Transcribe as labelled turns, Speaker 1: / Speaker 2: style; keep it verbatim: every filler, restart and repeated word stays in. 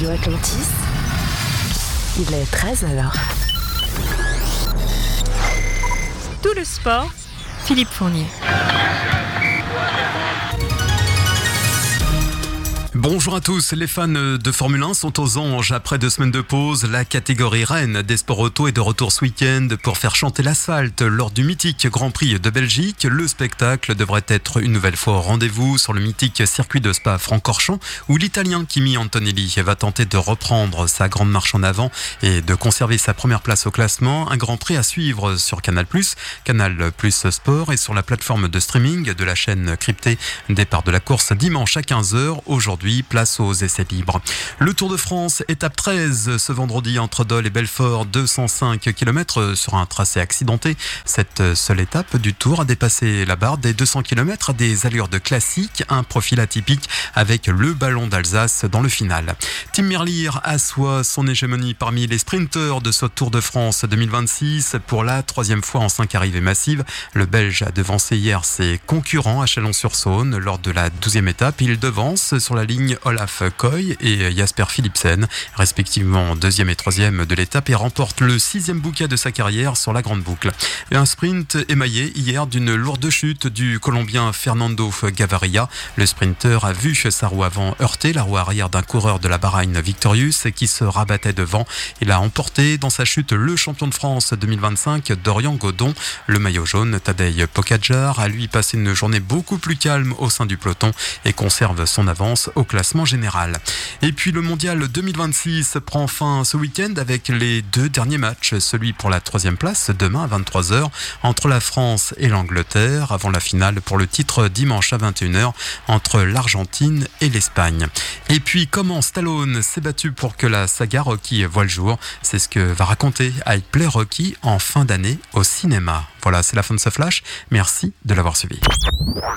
Speaker 1: Radio Atlantis, il est treize heures.
Speaker 2: Tout le sport, Philippe Fournier.
Speaker 3: Bonjour à tous, les fans de Formule un sont aux anges. Après deux semaines de pause, la catégorie reine des sports auto est de retour ce week-end pour faire chanter l'asphalte. Lors du mythique Grand Prix de Belgique, le spectacle devrait être une nouvelle fois au rendez-vous sur le mythique circuit de Spa-Francorchamps, où l'Italien Kimi Antonelli va tenter de reprendre sa grande marche en avant et de conserver sa première place au classement. Un Grand Prix à suivre sur Canal plus, Canal plus Sport et sur la plateforme de streaming de la chaîne cryptée. Départ de la course dimanche à quinze heures. Aujourd'hui, place aux essais libres. Le Tour de France, étape treize, ce vendredi entre Dole et Belfort, deux cent cinq kilomètres sur un tracé accidenté. Cette seule étape du Tour a dépassé la barre des deux cents kilomètres à des allures de classique, un profil atypique avec le ballon d'Alsace dans le final. Tim Merlier assoit son hégémonie parmi les sprinteurs de ce Tour de France deux mille vingt-six. Pour la troisième fois en cinq arrivées massives, le Belge a devancé hier ses concurrents à Chalon-sur-Saône lors de la douzième étape. Il devance sur la ligne Olaf Koy et Jasper Philipsen, respectivement deuxième et troisième de l'étape, et remporte le sixième bouquet de sa carrière sur la grande boucle. Un sprint émaillé hier d'une lourde chute du Colombien Fernando Gaviria. Le sprinter a vu sa roue avant heurter la roue arrière d'un coureur de la Bahreïn Victorious qui se rabattait devant. Il a emporté dans sa chute le champion de France deux mille vingt-cinq, Dorian Godon. Le maillot jaune, Tadej Pogačar, a lui passé une journée beaucoup plus calme au sein du peloton et conserve son avance au classement général. Et puis le mondial deux mille vingt-six prend fin ce week-end avec les deux derniers matchs. Celui pour la troisième place demain à vingt-trois heures entre la France et l'Angleterre, avant la finale pour le titre dimanche à vingt et une heures entre l'Argentine et l'Espagne. Et puis comment Stallone s'est battu pour que la saga Rocky voie le jour, c'est ce que va raconter I Play Rocky en fin d'année au cinéma. Voilà, c'est la fin de ce flash. Merci de l'avoir suivi.